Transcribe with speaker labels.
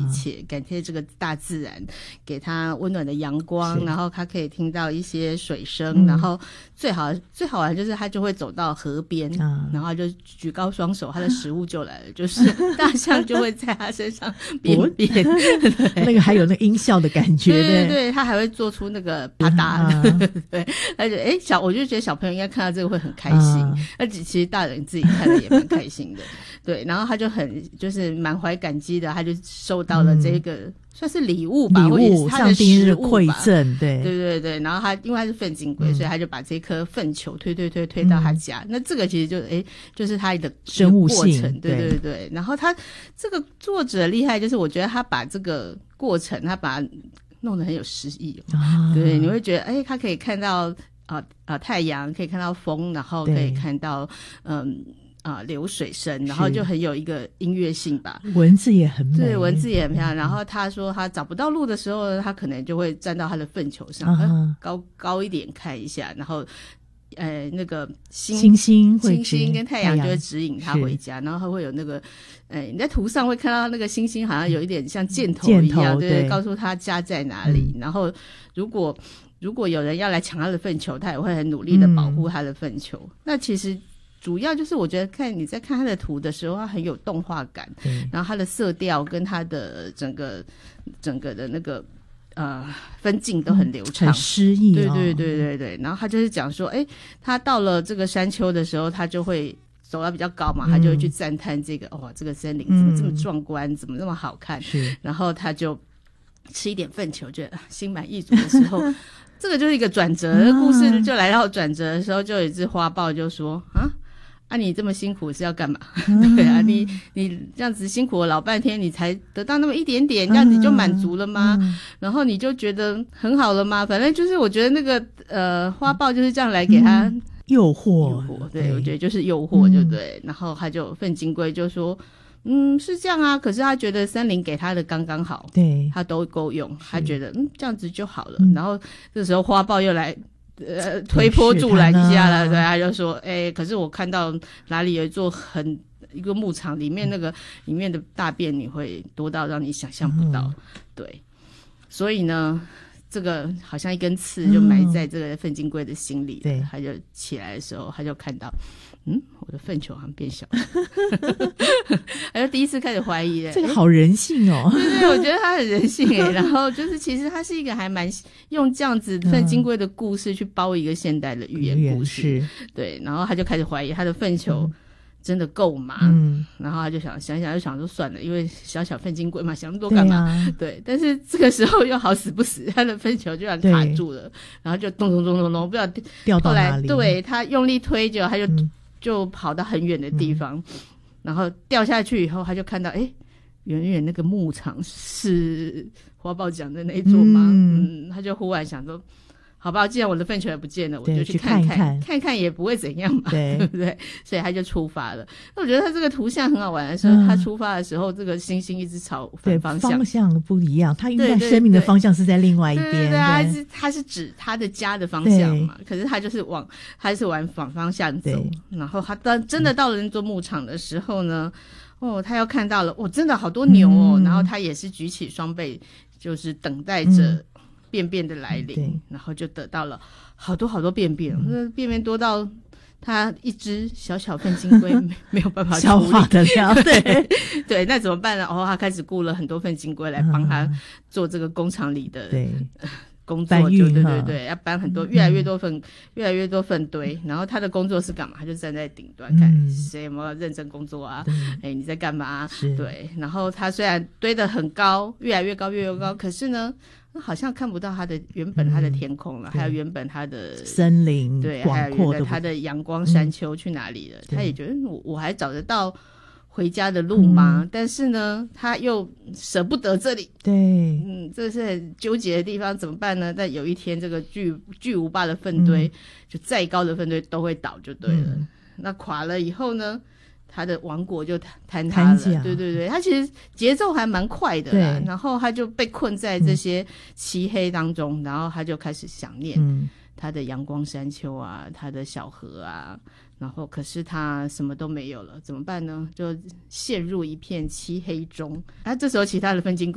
Speaker 1: 切，感谢这个大自然给他温暖的阳光，然后他可以听到一些水声，然后最好玩就是他就会走到河边，然后就举高双手，他的食物就来了，就是大象就会在他身上便便
Speaker 2: 那个还有那个音效的感觉，
Speaker 1: 对对对，他还会做出那个啪嗒对，而且我就觉得小朋友应该看到这个会很开心，而且其实大人自己看了也蛮开心的对，然后他就就是满怀感激的，他就收到了这个算是礼物吧，或者是他的食物吧，
Speaker 2: 馈赠，对
Speaker 1: 对对对，然后他因为他是粪金龟，所以他就把这颗粪球推到他家，那这个其实就是他的
Speaker 2: 生物
Speaker 1: 过程，
Speaker 2: 性，
Speaker 1: 对对对，然后他这个作者厉害，就是我觉得他把这个过程他把它弄得很有诗意对，你会觉得他可以看到太阳，可以看到风，然后可以看到流水声，然后就很有一个音乐性吧，
Speaker 2: 文字也很美，
Speaker 1: 对，文字也很漂亮。然后他说他找不到路的时候，他可能就会站到他的粪球上，高一点看一下，然后那个星星跟太阳就会指引他回家，然后他会有那个你在图上会看到那个星星好像有一点像箭头一样，对，告诉他家在哪里。然后如果有人要来抢他的粪球，他也会很努力的保护他的粪球。那其实主要就是我觉得你在看他的图的时候，他很有动画感，然后他的色调跟他的整个的那个分镜都很流畅，
Speaker 2: 很诗意，
Speaker 1: 对对对对对。然后他就是讲说他到了这个山丘的时候，他就会走到比较高嘛，他就会去赞叹这个这个森林怎么这么壮观，怎么这么好看，然后他就吃一点粪球，觉得心满意足的时候这个就是一个转折，故事就来到转折的时候，就有一只花豹就说你这么辛苦是要干嘛对啊，你这样子辛苦了老半天，你才得到那么一点点，这样子就满足了吗然后你就觉得很好了吗？反正就是我觉得那个花豹就是这样来给他
Speaker 2: 诱惑，
Speaker 1: 对，我觉得就是诱惑就对然后他就粪金龟就说是这样啊，可是他觉得森林给他的刚刚好，
Speaker 2: 对，
Speaker 1: 他都够用，他觉得这样子就好了然后这时候花豹又来推波助澜一下了，对，他就说可是我看到哪里有一个牧场，里面的大便你会多到让你想象不到对，所以呢这个好像一根刺就埋在这个粪金龟的心里对，他就起来的时候他就看到我的粪球好像变小了他就第一次开始怀疑了，
Speaker 2: 这个好人性哦
Speaker 1: 对对，我觉得他很人性然后就是其实他是一个还蛮用这样子粪金龟的故事去包一个现代的寓言故事对，然后他就开始怀疑他的粪球真的够吗然后他就想就想说算了，因为小粪金龟嘛，想那么多干嘛对，但是这个时候又好死不死他的粪球居然卡住了，然后就咚咚咚咚咚不知道
Speaker 2: 掉到哪里，
Speaker 1: 后来对他用力推就他就跑到很远的地方然后掉下去以后他就看到远远那个牧場是花豹讲的那一座吗他就忽然想说好吧，既然我的粪球也不见了，我就去看看也不会怎样嘛， 对不对？所以他就出发了。那我觉得他这个图像很好玩的是他出发的时候这个星星一直朝反方向，
Speaker 2: 方向不一样，他应该生命的方向是在另外一边，
Speaker 1: 对，他是指他的家的方向嘛，可是他就是往反方向走，然后他真的到了那座牧场的时候呢他又看到了真的好多牛然后他也是举起双臂，就是等待着便便的来临然后就得到了好多好多便便便便多到他一只小粪金龟没有办法
Speaker 2: 消化得了
Speaker 1: 对，那怎么办呢他开始雇了很多粪金龟来帮他做这个工厂里的工作，对，要搬很多越来越多粪堆，然后他的工作是干嘛？他就站在顶端看谁有没有认真工作啊你在干嘛对，然后他虽然堆得很高，越来越高，可是呢好像看不到原本他的天空了还有原本他的
Speaker 2: 森林
Speaker 1: 对，还有原本他的阳光山丘去哪里了他也觉得我还找得到回家的路吗但是呢他又舍不得这里
Speaker 2: 对
Speaker 1: 这是很纠结的地方，怎么办呢？但有一天这个巨无霸的粪堆就再高的粪堆都会倒就对了那垮了以后呢他的王国就坍塌了，对对对，他其实节奏还蛮快的啦然后他就被困在这些漆黑当中然后他就开始想念他的阳光山丘啊，他的小河啊，然后可是他什么都没有了，怎么办呢？就陷入一片漆黑中这时候其他的粪金龟